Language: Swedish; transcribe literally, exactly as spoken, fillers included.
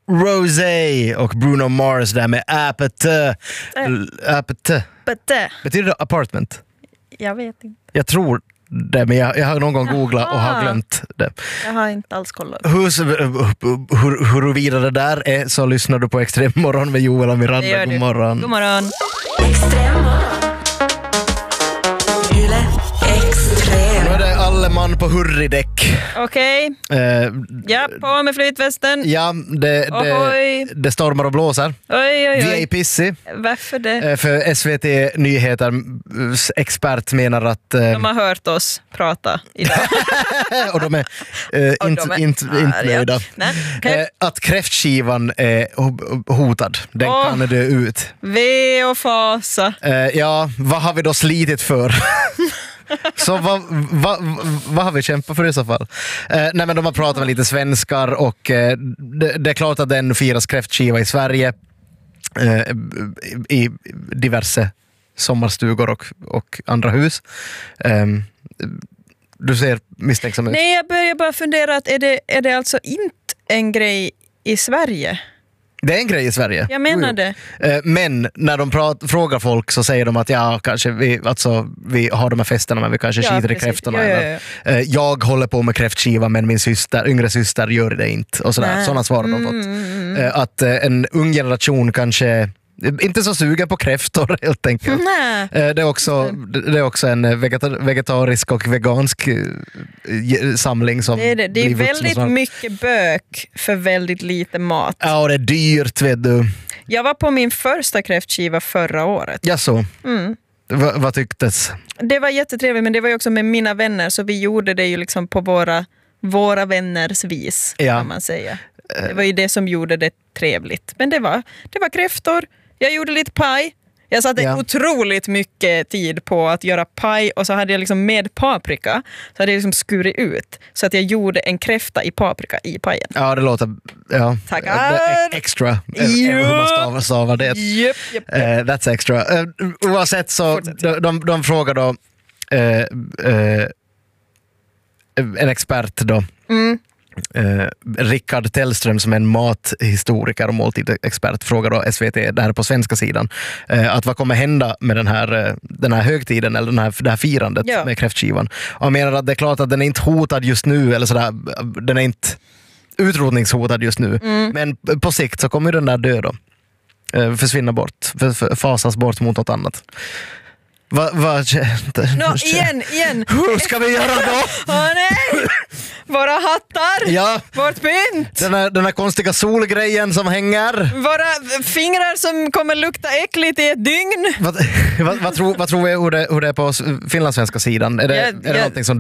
Rosé och Bruno Mars där med Apathy. Apathy. Betyder det apartment? Jag vet inte. Jag tror det, men jag, jag har någon gång googlat och har glömt det. Jag har inte alls kollat. Hur, hur, huruvida det där är, så lyssnar du på Extremmorgon med Joel och Miranda. God morgon. God morgon. Nu är det alla man på hurridäck. Okej. Okay. Uh, ja, på med flytvästen. Ja, det, det, det stormar och blåser. Oj, oj, oj. Vi är pissy. Varför det? Uh, för S V T Nyheter expert menar att... Uh, de har hört oss prata idag. och de är uh, och inte in, in, in nöjda. Okay. Uh, att kräftskivan är hotad. Den oh. kan dö ut. Ve och fasa. Uh, ja, vad har vi då slitit för? Så vad, vad, vad har vi kämpat för i så fall? Eh, nej men de har pratat med lite svenskar och eh, det, det är klart att den firas kräftskiva i Sverige eh, i diverse sommarstugor och, och andra hus. Eh, du ser misstänksam ut. Nej, jag börjar bara fundera att är det, är det alltså inte en grej i Sverige? Det är en grej i Sverige. Jag menar det. Men när de pratar, frågar folk så säger de att ja, kanske vi, alltså, vi har de här festerna men vi kanske ja, skiter i kräftorna. Ja, ja, ja. Jag håller på med kräftskiva men min syster, yngre syster gör det inte. Och sådär. Sådana svar har de fått. Mm. Att en ung generation kanske inte så sugen på kräftor helt enkelt. Nej. Det är också, det är också en vegetarisk och vegansk samling som det är, det. Det är väldigt mycket bök för väldigt lite mat. Ja, och det är dyrt, vet du. Jag var på min första kräftskiva förra året. Ja, så. Mm. Va, vad tycktes? Det var jättetrevligt, men det var ju också med mina vänner, så vi gjorde det ju liksom på våra, våra vänners vis, ja. Kan man säga. Det var ju det som gjorde det trevligt. Men det var, det var kräftor. Jag gjorde lite paj. Jag satte ja. otroligt mycket tid på att göra paj, och så hade jag liksom med paprika så hade jag liksom skurit ut så att jag gjorde en kräfta i paprika i pajen. Ja, det låter ja. Tackar. Extra. Yep. Hur man stavar, stavar det. Yep, yep, yep. Uh, that's extra. Uh, oavsett så de, de, de frågar då uh, uh, en expert då. Mm. Uh, Rickard Tellström som är en mathistoriker och måltidsexpert frågar då S V T där på svenska sidan uh, att vad kommer hända med den här, uh, den här högtiden eller den här, det här firandet ja. med kräftskivan. Och han menar att det är klart att den är inte hotad just nu eller sådär, den är inte utrotningshotad just nu mm. men på sikt så kommer den där dö då. Uh, försvinna bort, för, för, fasas bort mot något annat. Va, va, no, igen, igen. Hur ska vi göra då? Åh oh, nej! Våra hattar, ja. vårt pynt. Den här, den här konstiga solgrejen som hänger. Våra fingrar som kommer lukta äckligt i ett dygn. Vad, vad, vad, tror, vad tror vi hur det, hur det är på finlandssvenska sidan? Är det, ja, är det ja. någonting som